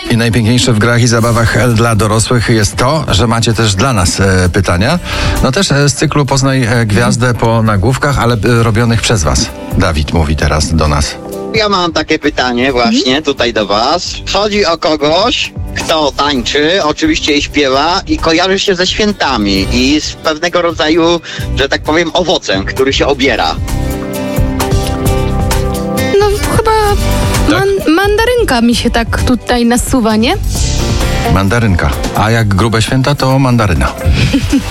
I najpiękniejsze w grach i zabawach dla dorosłych jest to, że macie też dla nas pytania. No też z cyklu Poznaj Gwiazdę po nagłówkach, ale robionych przez was. Dawid mówi teraz do nas. Ja mam takie pytanie właśnie tutaj do was. Chodzi o kogoś, kto tańczy, oczywiście i śpiewa i kojarzy się ze świętami i z pewnego rodzaju, że tak powiem, owocem, który się obiera. No chyba mandarynka mi się tak tutaj nasuwa, nie? Mandarynka. A jak grube święta, to mandaryna.